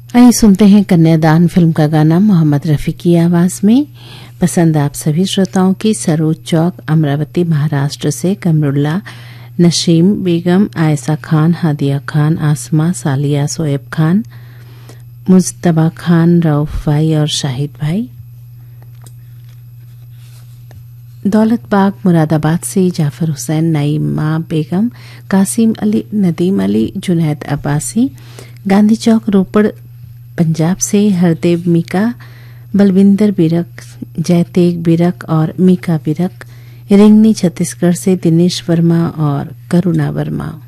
आइए सुनते हैं कन्यादान फिल्म का गाना मोहम्मद रफी की आवाज में। पसंद आप सभी श्रोताओं की। सरोज चौक, अमरावती, महाराष्ट्र से कमरुल्ला, नशीम बेगम, आयशा खान, हादिया खान, आसमा, सालिया, सोएब खान, मुज्तबा खान, रऊफ भाई और शाहिद भाई। दौलत बाग मुरादाबाद से जाफर हुसैन, नईमा बेगम, कासिम अली, नदीम अली, जुनैद अब्बासी, गांधी चौक रोपड़ पंजाब से हरदेव मीका, बलविंदर बिरक, जयतेग बिरक और मीका बिरक, रिंगनी छत्तीसगढ़ से दिनेश वर्मा और करुणा वर्मा।